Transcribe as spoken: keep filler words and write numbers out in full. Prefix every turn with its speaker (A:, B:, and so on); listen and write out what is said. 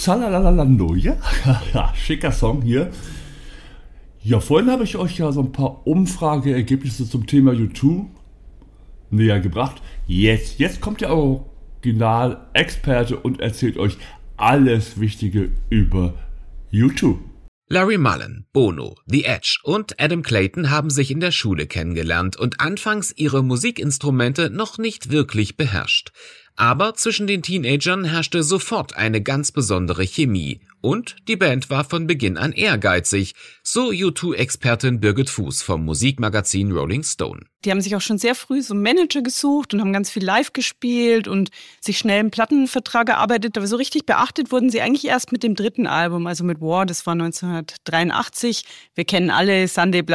A: Salalalando, ja? Schicker Song hier. Ja, vorhin habe ich euch ja so ein paar Umfrageergebnisse zum Thema U zwei näher gebracht. Jetzt, jetzt kommt der Original-Experte und erzählt euch alles Wichtige über U zwei.
B: Larry Mullen, Bono, The Edge und Adam Clayton haben sich in der Schule kennengelernt und anfangs ihre Musikinstrumente noch nicht wirklich beherrscht. Aber zwischen den Teenagern herrschte sofort eine ganz besondere Chemie und die Band war von Beginn an ehrgeizig, so U zwei-Expertin Birgit Fuß vom Musikmagazin Rolling Stone.
C: Die haben sich auch schon sehr früh so einen Manager gesucht und haben ganz viel live gespielt und sich schnell einen Plattenvertrag erarbeitet. Aber so richtig beachtet wurden sie eigentlich erst mit dem dritten Album, also mit War, das war neunzehnhundertdreiundachtzig. Wir kennen alle Sunday Bloody